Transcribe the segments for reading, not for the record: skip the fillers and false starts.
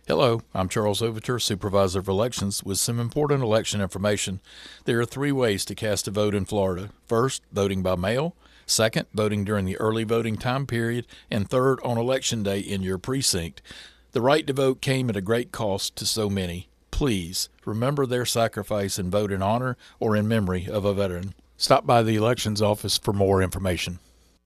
Hello, I'm Charles Overture, Supervisor of Elections, with some important election information. There are 3 ways to cast a vote in Florida. First, voting by mail. Second, voting during the early voting time period. And third, on Election Day in your precinct. The right to vote came at a great cost to so many. Please remember their sacrifice and vote in honor or in memory of a veteran. Stop by the Elections Office for more information.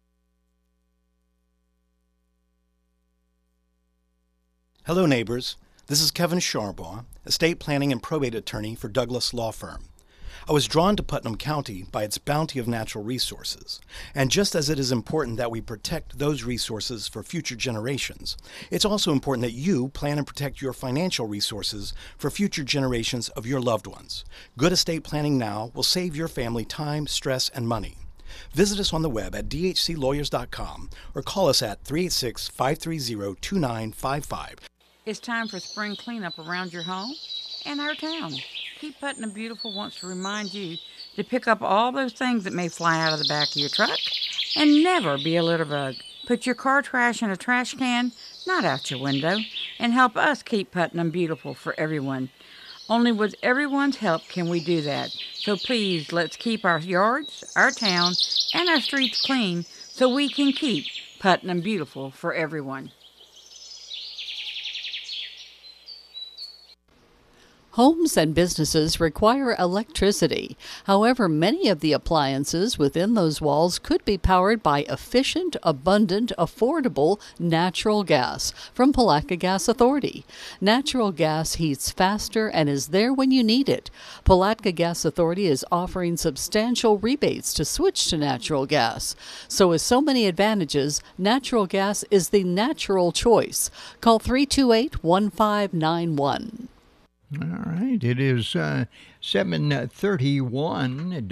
Hello, neighbors. This is Kevin Sharbaugh, estate planning and probate attorney for Douglas Law Firm. I was drawn to Putnam County by its bounty of natural resources, and just as it is important that we protect those resources for future generations, it's also important that you plan and protect your financial resources for future generations of your loved ones. Good estate planning now will save your family time, stress, and money. Visit us on the web at dhclawyers.com or call us at 386-530-2955. It's time for spring cleanup around your home and our town. Keep Putnam Beautiful wants to remind you to pick up all those things that may fly out of the back of your truck and never be a litter bug. Put your car trash in a trash can, not out your window, and help us keep Putnam beautiful for everyone. Only with everyone's help can we do that. So please, let's keep our yards, our town, and our streets clean so we can keep Putnam beautiful for everyone. Homes and businesses require electricity. However, many of the appliances within those walls could be powered by efficient, abundant, affordable natural gas from Palatka Gas Authority. Natural gas heats faster and is there when you need it. Palatka Gas Authority is offering substantial rebates to switch to natural gas. So with so many advantages, natural gas is the natural choice. Call 328-1591. All right, it is 7:31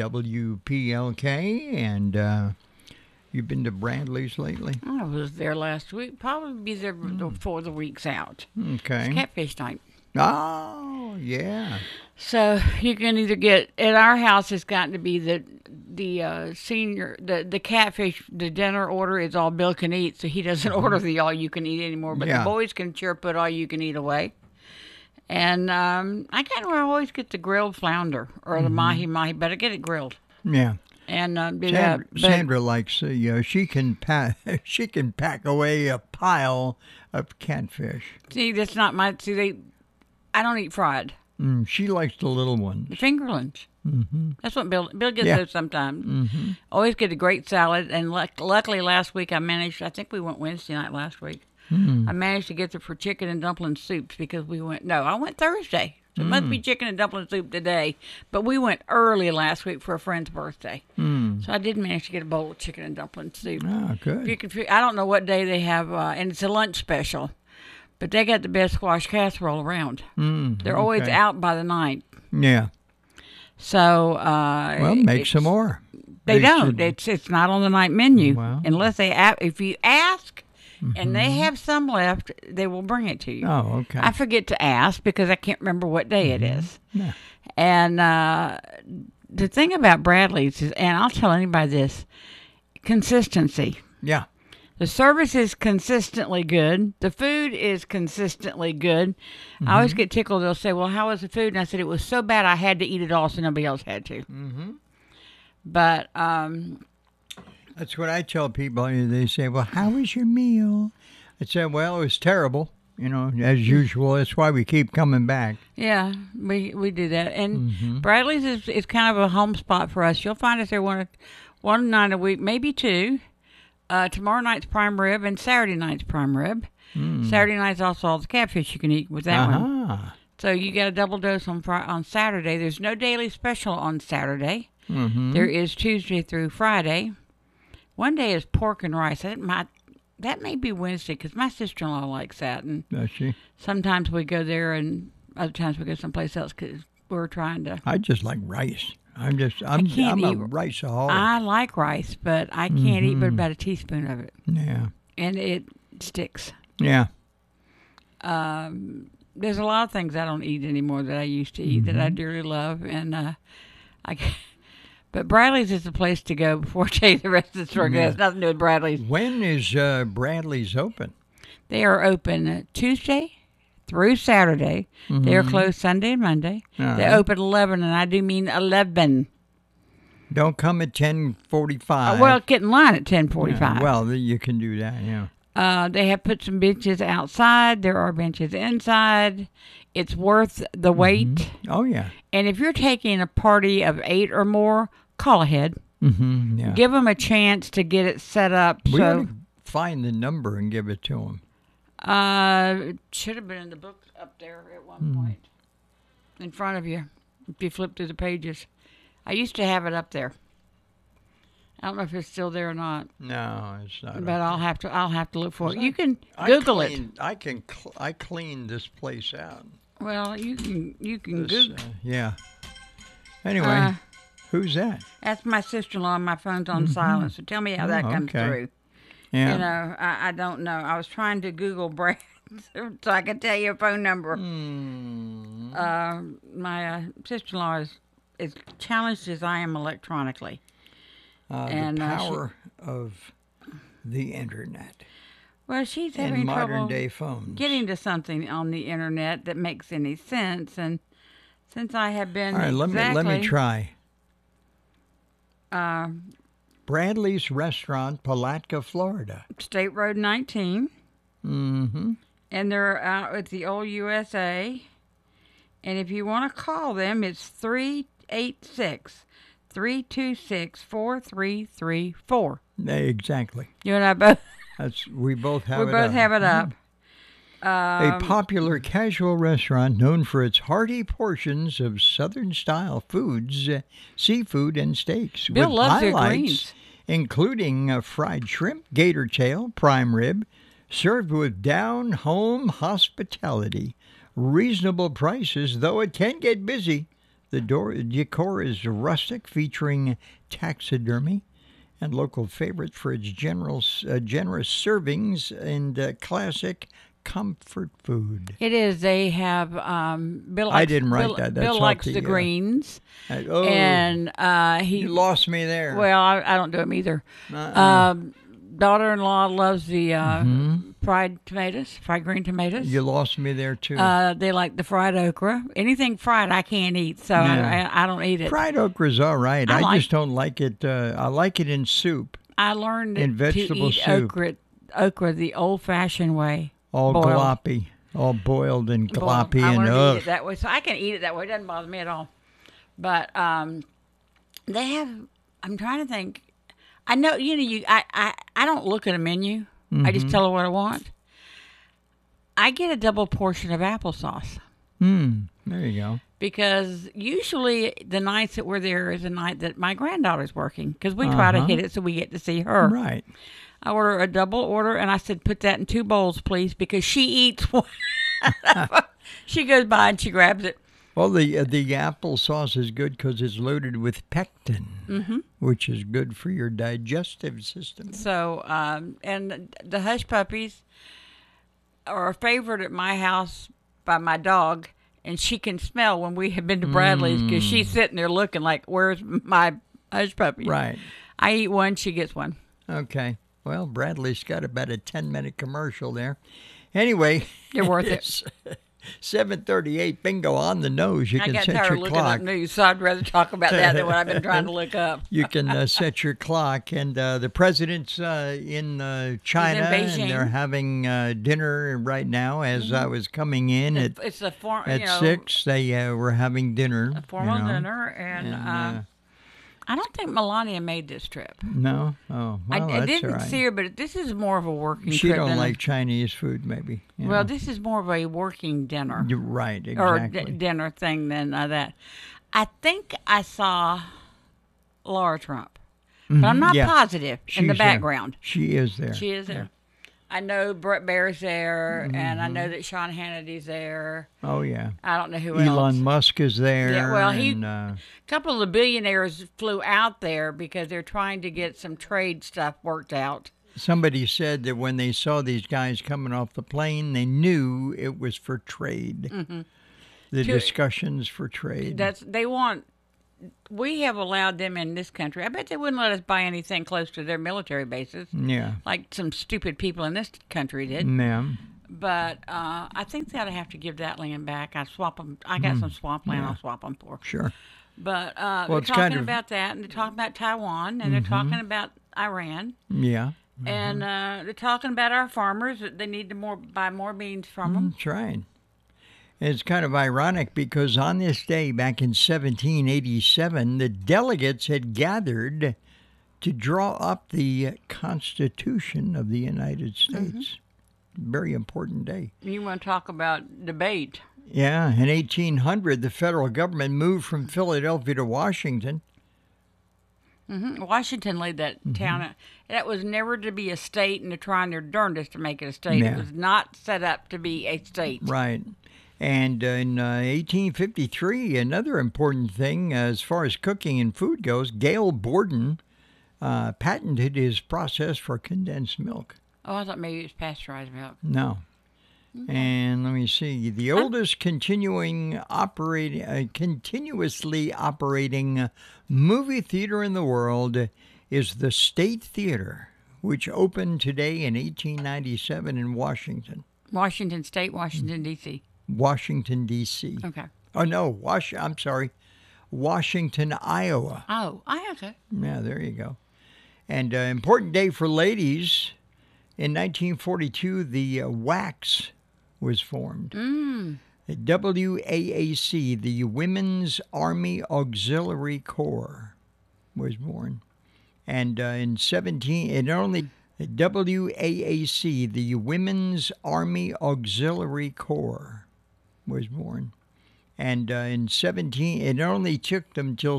WPLK, and you've been to Bradley's lately? I was there last week. Probably be there before the week's out. Okay. It's catfish night. Oh, yeah. So you can either get at our house. It's gotten to be the senior the catfish. The dinner order is all Bill can eat, so he doesn't order the all you can eat anymore. But the boys can sure put all you can eat away. And I kind of always get the grilled flounder or the mahi-mahi, but I get it grilled. Yeah. And Sandra likes she can pack away a pile of catfish. See, that's not my. I don't eat fried. She likes the little ones. The fingerlings. Mm-hmm. That's what Bill gets those sometimes. Mm-hmm. Always get a great salad. And luckily last week I managed. I think we went Wednesday night last week. I managed to get for chicken and dumpling soups because I went Thursday. So it must be chicken and dumpling soup today. But we went early last week for a friend's birthday. So I did manage to get a bowl of chicken and dumpling soup. Oh, good. I don't know what day they have, and it's a lunch special. But they got the best squash casserole around. They're always out by the night. Yeah. So make some more. They don't. It's not on the night menu unless if you ask. And they have some left. They will bring it to you. Oh, okay. I forget to ask because I can't remember what day it is. Yeah. And the thing about Bradley's is, and I'll tell anybody this, consistency. Yeah. The service is consistently good. The food is consistently good. I always get tickled. They'll say, well, how was the food? And I said, it was so bad I had to eat it all so nobody else had to. But that's what I tell people. They say, well, how was your meal? I said, well, it was terrible, as usual. That's why we keep coming back. Yeah, we do that. And Bradley's is kind of a home spot for us. You'll find us there one night a week, maybe 2. Tomorrow night's prime rib and Saturday night's prime rib. Saturday night's also all the catfish you can eat with that one. So you get a double dose on Saturday. There's no daily special on Saturday. There is Tuesday through Friday. One day is pork and rice. That may be Wednesday because my sister-in-law likes that. And does she? Sometimes we go there, and other times we go someplace else because we're trying to. I just like rice. I'm a riceaholic. I like rice, but I can't eat but about a teaspoon of it. Yeah. And it sticks. Yeah. There's a lot of things I don't eat anymore that I used to eat that I dearly love, and But Bradley's is the place to go before I tell you the rest of the story. It has nothing to do with Bradley's. When is Bradley's open? They are open Tuesday through Saturday. They are closed Sunday and Monday. They open 11, and I do mean 11. Don't come at 10:45. Well, get in line at 10:45. Well, you can do that, yeah. They have put some benches outside. There are benches inside. It's worth the wait. Oh, yeah. And if you're taking a party of 8 or more, call ahead. Yeah. Give them a chance to get it set up. We ought to find the number and give it to them. It should have been in the book up there at one point. In front of you. If you flip through the pages. I used to have it up there. I don't know if it's still there or not. No, it's not. But I'll have to look for it. You can Google it. I cleaned this place out. Well, you can Google. Yeah. Anyway, who's that? That's my sister-in-law. My phone's on silent, so tell me how that comes through. Yeah. You know, I don't know. I was trying to Google Brad so I could tell you a phone number. My sister-in-law is as challenged as I am electronically. The power of the internet. Well, she's and having modern trouble day phones. getting to something on the internet that makes any sense, and since I have been All right, let me try. Uh, Bradley's Restaurant, Palatka, Florida. State Road 19. Mm-hmm. And they're out at the old USA. And if you want to call them, it's 386-326-4334. Exactly. You and I both. We both have we it both up. have it up. A popular casual restaurant known for its hearty portions of Southern-style foods, seafood, and steaks. Bill with loves their highlights greens. including fried shrimp, gator tail, prime rib, served with down-home hospitality. Reasonable prices, though it can get busy. The decor is rustic, featuring taxidermy, and local favorite for its generous servings and classic comfort food. It is. They have Bill. Likes, I didn't write that. That's Bill likes the greens, and he you lost me there. Well, I don't do them either. Daughter-in-law loves the fried green tomatoes. You lost me there too. They like the fried okra. Anything fried, I can't eat, so I don't eat it. Fried okra's all right. I just don't like it. I like it in soup. I learned in vegetable to eat soup. okra the old-fashioned way. All boiled. gloppy, all boiled and gloppy, I and learned to eat it that way, so I can eat it that way. It doesn't bother me at all. But they have. I'm trying to think. I know I don't look at a menu. I just tell her what I want. I get a double portion of applesauce. There you go. Because usually the nights that we're there is the night that my granddaughter's working, because we try to hit it so we get to see her. Right. I order a double order, and I said, put that in 2 bowls, please, because she eats one. She goes by and she grabs it. Well, the applesauce is good because it's loaded with pectin, which is good for your digestive system. So, and the hush puppies are a favorite at my house by my dog, and she can smell when we have been to Bradley's because she's sitting there looking like, where's my hush puppy? Right. I eat one, she gets one. Okay. Well, Bradley's got about a 10-minute commercial there. Anyway. You're worth it. 7:38, bingo, on the nose. You I can got set tired your of looking clock. up news, so I'd rather talk about that than what I've been trying to look up. You can set your clock. And the president's in China, Beijing. and they're having dinner right now as I was coming in at 6. They were having dinner. A formal dinner, and I don't think Melania made this trip. No? Oh, well, I that's didn't all right. see her, but this is more of a working She trip. don't than like Chinese food, maybe. Well, this is more of a working dinner. You're right, Or exactly. dinner thing than that. I think I saw Laura Trump, but I'm not positive in the She's there. background. She is there. She is there. I know Brett Baer's there, and I know that Sean Hannity's there. Oh, yeah. I don't know who else. Elon Musk is there. Yeah, well, and, a couple of the billionaires flew out there because they're trying to get some trade stuff worked out. somebody said that when they saw these guys coming off the plane, they knew it was for trade. The discussions for trade. We have allowed them in this country. I bet they wouldn't let us buy anything close to their military bases. Yeah. Like some stupid people in this country did. Yeah. But I think they ought to have to give that land back. I swap them. I got some swamp land. I'll swap them for. Sure. But Well, they're it's talking kind of- about that, and they're talking about Taiwan, and they're talking about Iran, Yeah. and they're talking about our farmers. That they need to buy more beans from them. That's right. It's kind of ironic because on this day back in 1787, the delegates had gathered to draw up the Constitution of the United States. Very important day. You want to talk about debate? Yeah, in 1800, the federal government moved from Philadelphia to Washington. Washington laid that town out. That was never to be a state, and they're trying their darndest to make it a state. Yeah. It was not set up to be a state. Right. And in 1853, another important thing as far as cooking and food goes, Gail Borden patented his process for condensed milk. Oh, I thought maybe it was pasteurized milk. No. And let me see. The oldest continuously operating movie theater in the world is the State Theater, which opened today in 1897 in Washington. Washington State, Washington, D.C. Washington, D.C. Okay. Oh, no. I'm sorry. Washington, Iowa. Oh, okay. Yeah, there you go. And important day for ladies. In 1942, the WACS was formed. The WAAC, the Women's Army Auxiliary Corps, was born. And WAAC, the Women's Army Auxiliary Corps, was born. And it only took them till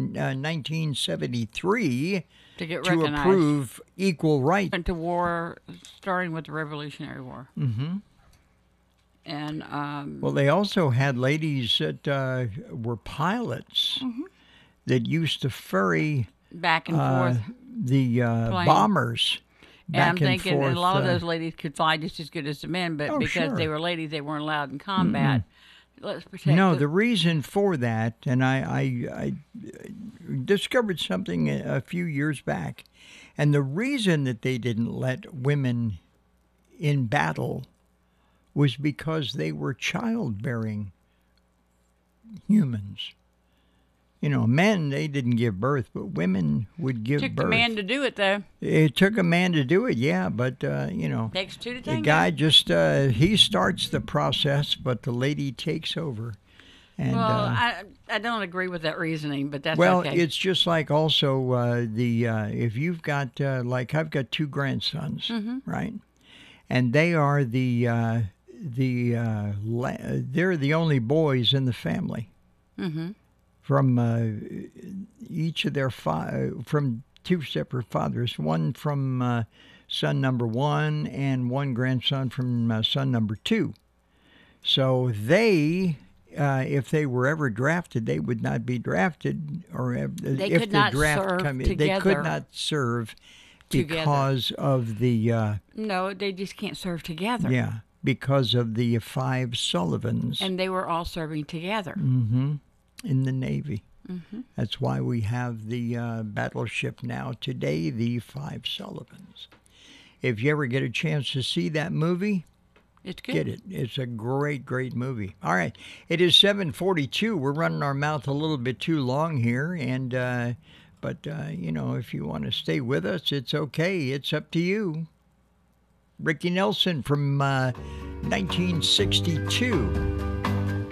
1973 To get to recognized. approve equal rights. Went to war, starting with the Revolutionary War. Mm-hmm. And Well, they also had ladies that were pilots that used to ferry back and forth. the bombers And I'm back and thinking forth. and a lot of those ladies could fly just as good as the men, but Oh, because sure. they were ladies, they weren't allowed in combat. Let's protect. No, the reason for that, and I discovered something a few years back, and the reason that they didn't let women in battle was because they were childbearing humans. You know, men, they didn't give birth, but women would give took birth. the man to do it, though. It took a man to do it, yeah, but, you know, Takes two to the tango. guy just, he starts the process, but the lady takes over. And, Well, I don't agree with that reasoning, but that's well, okay. it's just like also if you've got, like I've got two grandsons, right? And they are they're the only boys in the family. From each of their from two separate fathers, one from son number one and one grandson from son number two. So they, if they were ever drafted, they would not be drafted, or if could the not draft serve come in, they could together. not serve Together. because of the No, they just can't serve together. because of the 5 Sullivans. And they were all serving together. In the Navy. That's why we have the battleship now today, the 5 Sullivans. If you ever get a chance to see that movie, It's good. get it. It's a great, great movie. All right. It is 7:42. We're running our mouth a little bit too long here. But you know, if you want to stay with us, it's okay. It's up to you. Ricky Nelson from 1962.